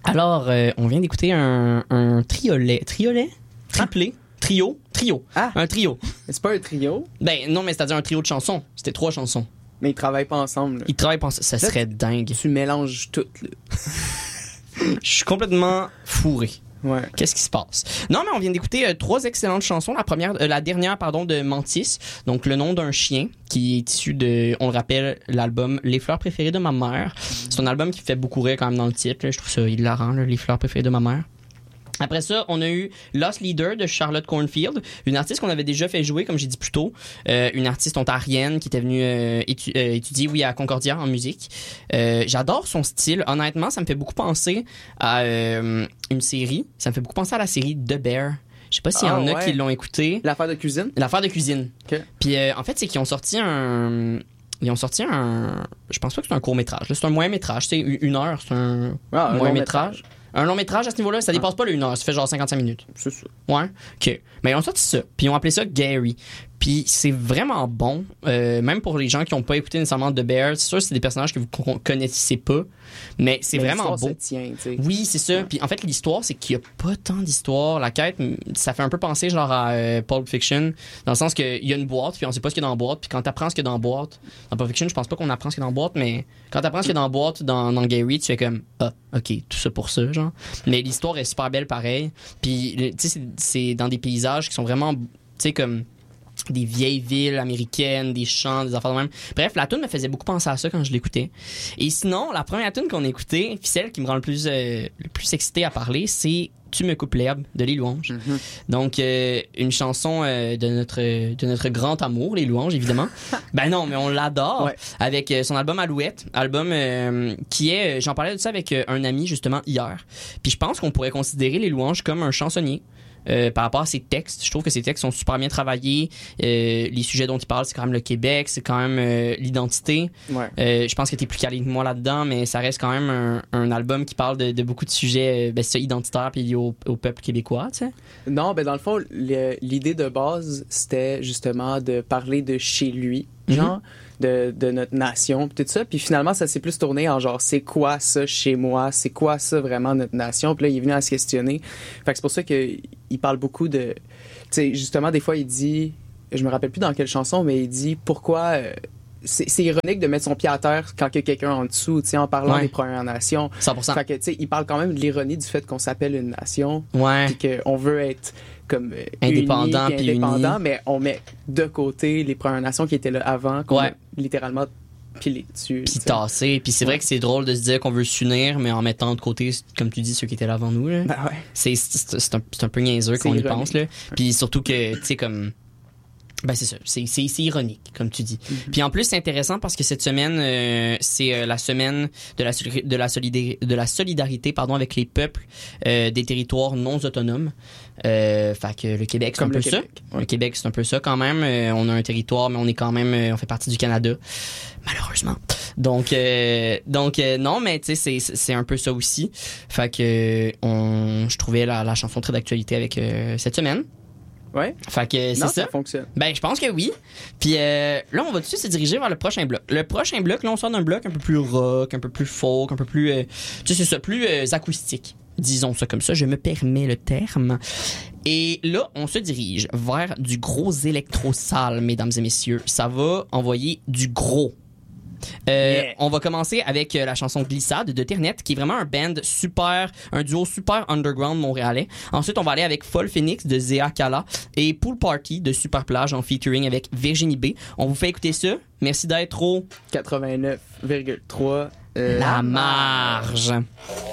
Alors, on vient d'écouter un triolet. Triolet? Triplé? Trio? Ah. Un trio. C'est pas un trio, Ben non, mais c'est-à-dire un trio de chansons. C'était 3 chansons. mais ils travaillent pas ensemble. Là. Ils travaillent pas. Ça serait dingue. Tu mélanges tout. Là. Je suis complètement fourré. Ouais. Qu'est-ce qui se passe? Non, mais on vient d'écouter 3 excellentes chansons. La dernière, de Mantis. Donc, le nom d'un chien qui est issu de, on le rappelle, l'album Les fleurs préférées de ma mère. C'est un album qui fait beaucoup rire quand même dans le titre. Là. Je trouve ça hilarant, là, Les fleurs préférées de ma mère. Après ça, on a eu Lost Leader de Charlotte Cornfield, une artiste qu'on avait déjà fait jouer, comme j'ai dit plus tôt, une artiste ontarienne qui était venue étudier, à Concordia en musique. J'adore son style. Honnêtement, ça me fait beaucoup penser à une série. Ça me fait beaucoup penser à la série The Bear. Je sais pas s'il y en a qui l'ont écouté. L'affaire de cuisine? L'affaire de cuisine. Okay. Puis en fait, c'est qu'ils ont sorti un... Je pense pas que c'est un court-métrage. Là, c'est un moyen-métrage. C'est 1 heure. C'est un moyen-métrage. Un long métrage à ce niveau-là, ça dépasse pas le 1 heure, ça fait genre 55 minutes. C'est ça. Ouais. OK. Mais ils ont sorti ça, puis ils ont appelé ça Gary. Puis c'est vraiment bon, même pour les gens qui n'ont pas écouté nécessairement The Bear. C'est sûr que c'est des personnages que vous connaissez pas, mais c'est vraiment beau. Oui, c'est ça. Ouais. Puis en fait, l'histoire, c'est qu'il y a pas tant d'histoire. La quête, ça fait un peu penser genre à Pulp Fiction, dans le sens qu'il y a une boîte, puis on sait pas ce qu'il y a dans la boîte. Puis quand t'apprends ce qu'il y a dans la boîte, dans Pulp Fiction, je pense pas qu'on apprend ce qu'il y a dans la boîte, mais quand t'apprends ce qu'il y a dans la boîte, dans Gary, tu fais comme, ah, ok, tout ça pour ça, genre. Mais l'histoire est super belle pareil. Puis, tu sais, c'est dans des paysages qui sont vraiment, tu sais, comme des vieilles villes américaines, des champs, des affaires de même. Bref, la tune me faisait beaucoup penser à ça quand je l'écoutais. Et sinon, la première tune qu'on écoutait, puis celle qui me rend le plus excité à parler, c'est Tu me coupes l'herbe de Les Louanges. Mm-hmm. Donc, une chanson de notre grand amour, Les Louanges, évidemment. Ben non, mais on l'adore. Ouais. Avec son album Alouette. Album qui est... j'en parlais de ça avec un ami, justement, hier. Puis je pense qu'on pourrait considérer Les Louanges comme un chansonnier. Par rapport à ses textes, je trouve que ses textes sont super bien travaillés. Les sujets dont il parle, c'est quand même le Québec, c'est quand même l'identité. Ouais. Je pense que t'es plus calé que moi là-dedans, mais ça reste quand même un album qui parle de beaucoup de sujets identitaires puis liés au peuple québécois, tu sais. Non, ben dans le fond, l'idée de base, c'était justement de parler de chez lui, genre. De notre nation, tout ça. Puis finalement, ça s'est plus tourné en genre, c'est quoi ça chez moi? C'est quoi ça vraiment notre nation? Puis là, il est venu à se questionner. Fait que c'est pour ça qu'il parle beaucoup de... Tu sais, justement, des fois, il dit... Je me rappelle plus dans quelle chanson, mais il dit pourquoi... c'est ironique de mettre son pied à terre quand il y a quelqu'un en dessous, tu sais, en parlant des Premières Nations. 100%. Fait que, tu sais, il parle quand même de l'ironie du fait qu'on s'appelle une nation. Ouais. Puis qu'on veut être comme indépendant, mais on met de côté les Premières Nations qui étaient là avant, qu'on a littéralement pilé dessus. Puis tassé. Puis c'est vrai que c'est drôle de se dire qu'on veut s'unir, mais en mettant de côté, comme tu dis, ceux qui étaient là avant nous. Là. Ben ouais. C'est un peu niaiseux qu'on y pense. Là. Puis surtout que, tu sais, comme... Ben c'est ça, c'est ironique comme tu dis. Mm-hmm. Puis en plus c'est intéressant parce que cette semaine c'est la semaine de la solidarité avec les peuples des territoires non autonomes. Fait que le Québec c'est un peu ça. Ouais. Le Québec c'est un peu ça quand même. On a un territoire mais on est quand même on fait partie du Canada malheureusement. Donc non mais tu sais c'est un peu ça aussi. Fait que je trouvais la chanson très d'actualité avec cette semaine. Ouais. Fait que c'est ça fonctionne. Ben, je pense que oui. Puis là, on va tout de suite se diriger vers le prochain bloc. Le prochain bloc, là, on sort d'un bloc un peu plus rock, un peu plus folk, un peu plus, tu sais, c'est ça, plus acoustique. Disons ça comme ça, je me permets le terme. Et là, on se dirige vers du gros électro-sale, mesdames et messieurs. Ça va envoyer du gros. On va commencer avec la chanson Glissade de Ternet, qui est vraiment un duo super underground montréalais. Ensuite, on va aller avec Fall Phoenix de Zéa Kala et Pool Party de Super Plage en featuring avec Virginie B. On vous fait écouter ça. Merci d'être au 89,3 La Marge.